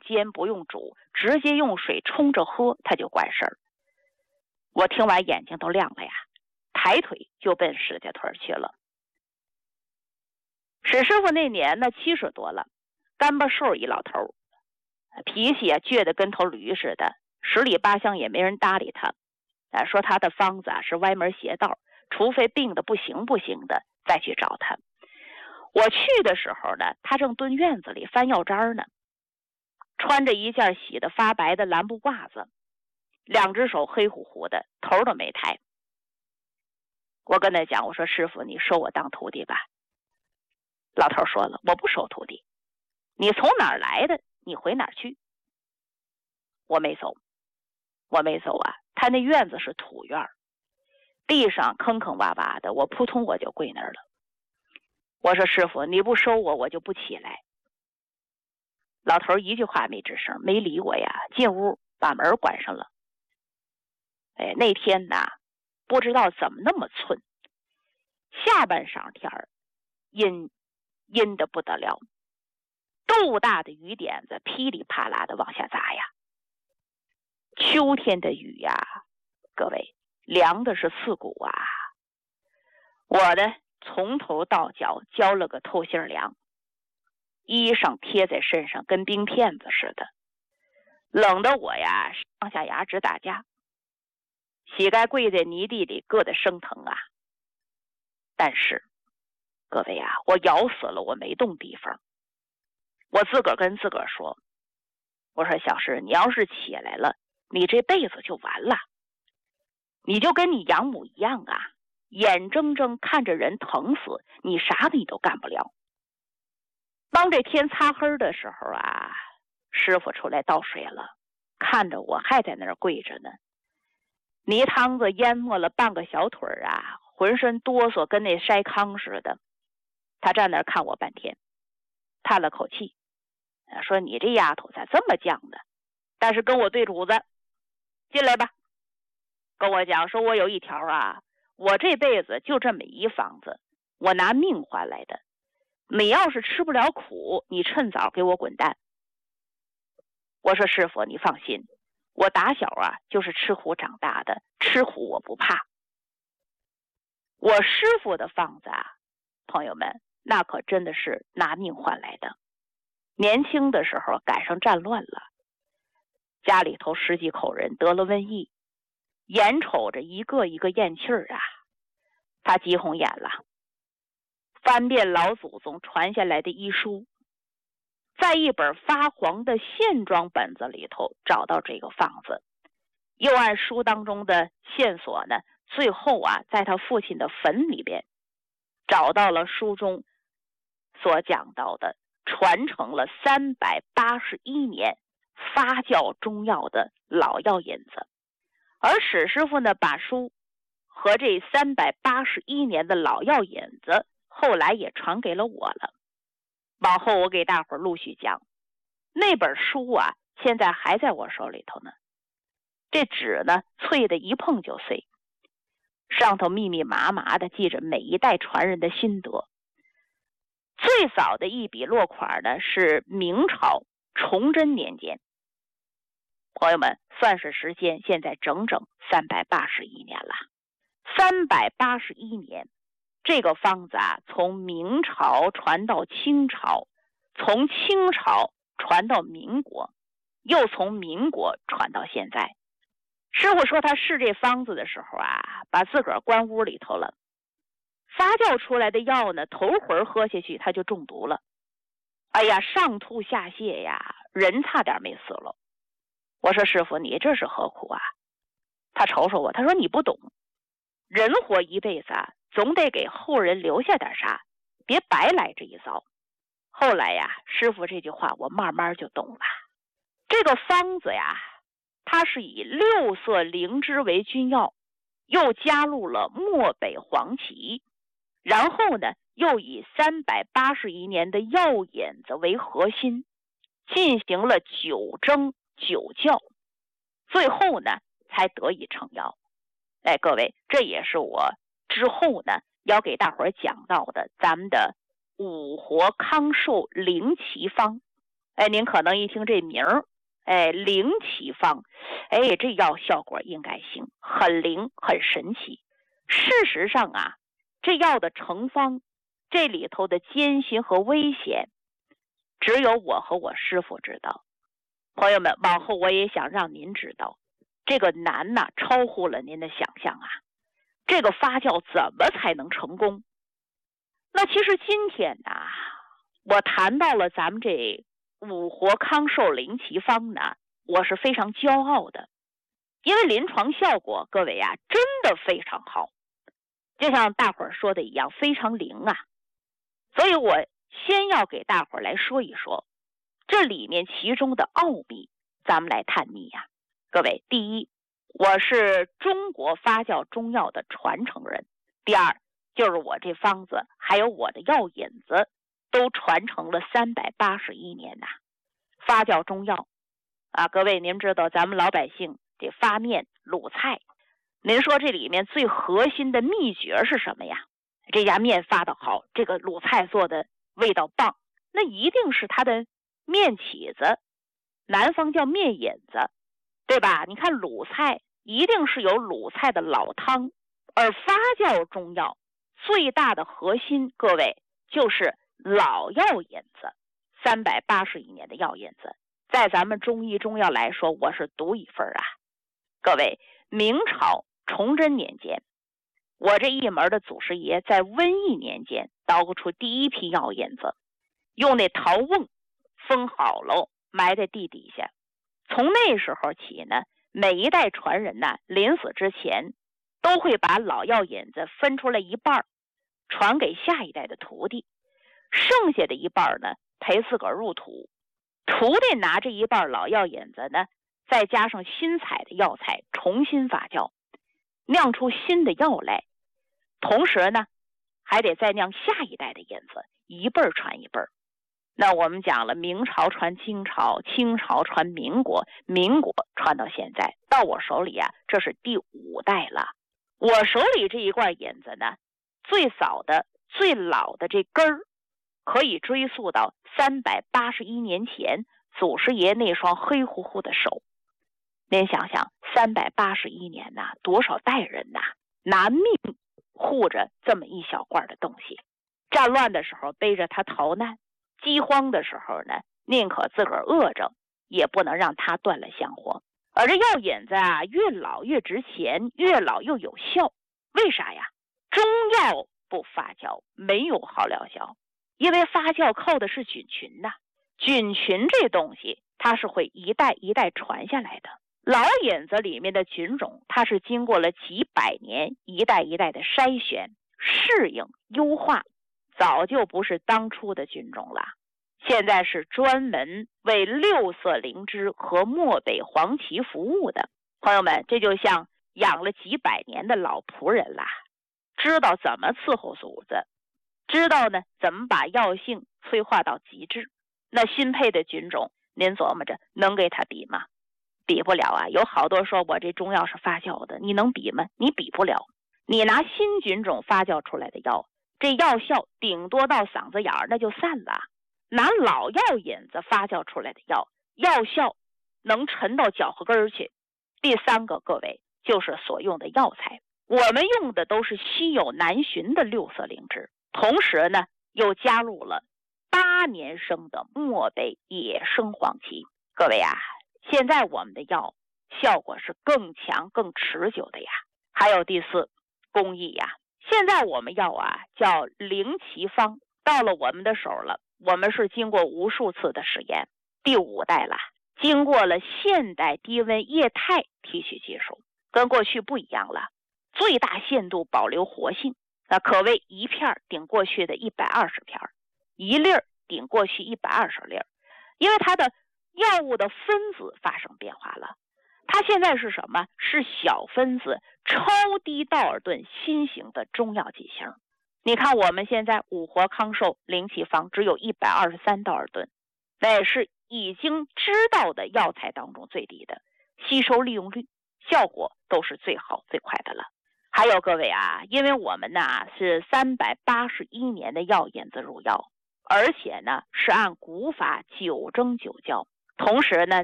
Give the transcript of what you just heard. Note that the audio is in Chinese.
煎不用煮，直接用水冲着喝，它就管事儿。我听完眼睛都亮了呀，抬腿就奔史家屯去了。史师傅那年呢70多了，干巴瘦一老头，脾气啊倔得跟头驴似的，十里八乡也没人搭理他。说他的方子啊是歪门邪道，除非病得不行的再去找他。我去的时候呢，他正蹲院子里翻药渣呢，穿着一件洗得发白的蓝布褂子，两只手黑乎乎的，头都没抬。我跟他讲，我说师傅，你收我当徒弟吧。老头说了，我不收徒弟，你从哪儿来的你回哪儿去。我没走啊，他那院子是土院，地上坑坑洼洼的，我扑通我就跪那儿了。我说师傅，你不收我就不起来。老头一句话没吱声，没理我呀，进屋把门关上了。那天呐，不知道怎么那么寸，下半晌天儿阴的不得了，豆大的雨点子噼里啪啦的往下砸呀。秋天的雨呀，各位，凉的是刺骨啊。我的从头到脚浇了个透心凉，衣裳贴在身上跟冰片子似的，冷得我呀上下牙直打架，膝盖跪在泥地里硌得生疼啊。但是各位啊，我咬死了我没动地方。我自个儿跟自个儿说，我说小师，你要是起来了，你这辈子就完了，你就跟你养母一样啊，眼睁睁看着人疼死，你啥你都干不了。当这天擦黑的时候啊，师傅出来倒水了，看着我还在那儿跪着呢，泥汤子淹没了半个小腿啊，浑身哆嗦跟那筛糠似的。他站那儿看我半天，叹了口气，说你这丫头咋这么犟呢？但是跟我对主子，进来吧。跟我讲说，我有一条啊，我这辈子就这么一房子，我拿命换来的，你要是吃不了苦，你趁早给我滚蛋。我说师傅你放心，我打小啊就是吃苦长大的，吃苦我不怕。我师傅的房子啊，朋友们，那可真的是拿命换来的。年轻的时候赶上战乱了，家里头10几口人得了瘟疫，眼瞅着一个一个咽气儿啊，他急红眼了，翻遍老祖宗传下来的医书，在一本发黄的线装本子里头找到这个方子，又按书当中的线索呢，最后啊在他父亲的坟里边找到了书中所讲到的传承了381年发酵中药的老药引子。而史师傅呢，把书和这381年的老药引子后来也传给了我了。往后我给大伙儿陆续讲，那本书啊现在还在我手里头呢，这纸呢脆的一碰就碎，上头密密麻麻的记着每一代传人的心得。最早的一笔落款呢是明朝崇祯年间，朋友们算是时间，现在整整381年了。381年，这个方子啊，从明朝传到清朝，从清朝传到民国，又从民国传到现在。师傅说他试这方子的时候啊，把自个儿关屋里头了，发酵出来的药呢，头回喝下去他就中毒了。哎呀，上吐下泻呀，人差点没死了。我说师傅，你这是何苦啊？他瞅瞅我，他说你不懂，人活一辈子啊，总得给后人留下点啥，别白来这一遭。后来呀，师傅这句话我慢慢就懂了。这个方子呀，它是以6色灵芝为君药，又加入了漠北黄芪，然后呢又以381年的药引子为核心，进行了9蒸9校，最后呢才得以成药。各位，这也是我之后呢要给大伙儿讲到的咱们的五活康寿灵奇方。 您可能一听这名儿，灵奇方，这药效果应该行，很灵，很神奇。事实上啊，这药的成方，这里头的艰辛和危险，只有我和我师父知道。朋友们，往后我也想让您知道，这个难呐，超乎了您的想象啊。这个发酵怎么才能成功？那其实今天呢，我谈到了咱们这五活康寿灵奇方呢，我是非常骄傲的，因为临床效果，各位啊，真的非常好，就像大伙儿说的一样，非常灵啊。所以我先要给大伙儿来说一说这里面其中的奥秘，咱们来探秘呀。各位，第一，我是中国发酵中药的传承人；第二，就是我这方子还有我的药引子都传承了381年呐。发酵中药啊，各位您知道咱们老百姓这发面卤菜，您说这里面最核心的秘诀是什么呀？这家面发得好，这个卤菜做的味道棒，那一定是它的面起子，南方叫面引子，对吧？你看卤菜一定是有卤菜的老汤，而发酵中药最大的核心，各位就是老药引子，381年的药引子，在咱们中医中药来说，我是独一份啊。各位，明朝崇祯年间，我这一门的祖师爷在瘟疫年间捣鼓出第一批药引子，用那陶瓮封好了，埋在地底下。从那时候起呢，每一代传人呢，临死之前都会把老药引子分出来一半，传给下一代的徒弟，剩下的一半呢，陪自个儿入土。徒弟拿这一半老药引子呢，再加上新采的药材，重新发酵，酿出新的药来。同时呢，还得再酿下一代的引子，一辈儿传一辈儿。那我们讲了，明朝传清朝，清朝传民国，民国传到现在，到我手里啊，这是第5代了。我手里这一罐引子呢，最早的、最老的这根儿，可以追溯到381年前祖师爷那双黑乎乎的手。您想想，381年呐，多少代人呐，拿命护着这么一小罐的东西。战乱的时候背着它逃难，饥荒的时候呢，宁可自个儿饿着，也不能让它断了香火。而这药引子啊，越老越值钱，越老又有效。为啥呀？中药不发酵，没有好疗效，因为发酵靠的是菌群呐。菌群这东西，它是会一代一代传下来的。老引子里面的菌种，它是经过了几百年一代一代的筛选、适应、优化，早就不是当初的菌种了。现在是专门为六色灵芝和漠北黄芪服务的。朋友们，这就像养了几百年的老仆人啦，知道怎么伺候主子，知道呢怎么把药性催化到极致。那新配的菌种，您琢磨着能给他比吗？比不了啊！有好多说我这中药是发酵的，你能比吗？你比不了。你拿新菌种发酵出来的药，这药效顶多到嗓子眼儿，那就散了。拿老药引子发酵出来的药，药效能沉到脚后跟儿去。第三个，各位，就是所用的药材，我们用的都是稀有难寻的六色灵芝，同时呢，又加入了8年生的漠北野生黄芪。各位啊，现在我们的药效果是更强、更持久的呀。还有第4，工艺呀。现在我们药啊叫灵奇方，到了我们的手了，我们是经过无数次的实验，第5代了，经过了现代低温液态提取技术，跟过去不一样了，最大限度保留活性，那可谓一片顶过去的120片，一粒顶过去120粒，因为它的药物的分子发生变化了。它现在是什么？是小分子超低道尔顿新型的中药剂型。你看我们现在五活康寿灵奇方只有123道尔顿，那也是已经知道的药材当中最低的，吸收利用率、效果都是最好最快的了。还有各位啊，因为我们呢是381年的药引子入药， 而且呢是按古法9蒸9教，同时呢